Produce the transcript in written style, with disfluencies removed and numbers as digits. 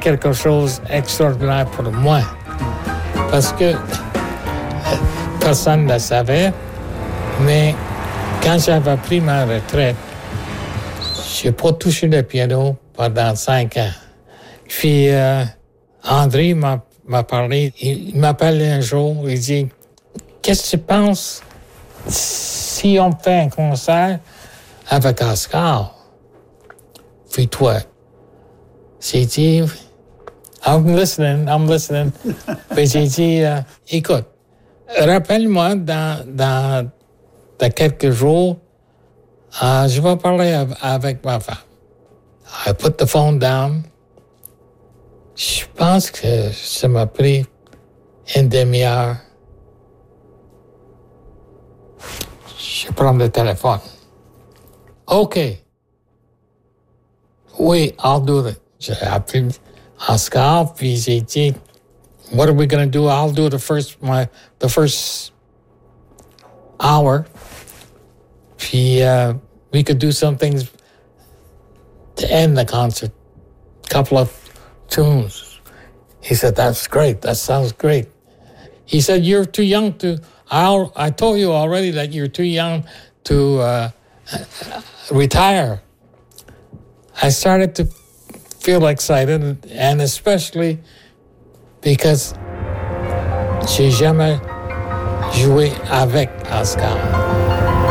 quelque chose d'extraordinaire pour moi. Parce que personne ne le savait, mais quand j'avais pris ma retraite, je n'ai pas touché le piano pendant 5 ans. Puis André m'a parlé, il m'appelle un jour, il dit « Qu'est-ce que tu penses si on fait un concert avec Oscar? » Puis toi, j'ai dit « I'm listening. » Puis j'ai dit « Écoute, rappelle-moi dans quelques jours, je vais parler avec ma femme. » I put the phone down. Je pense que ça m'a pris une demi-heure. Je prends le téléphone. OK. Oui, I'll do it. J'ai appelé Oscar, puis j'ai dit, what are we going to do? I'll do the first hour. Puis we could do some things to end the concert. A couple of tunes. He said, that's great. That sounds great. He said, you're too young to... I told you already that you're too young to retire. I started to feel excited, and especially because j'ai jamais joué avec Oscar.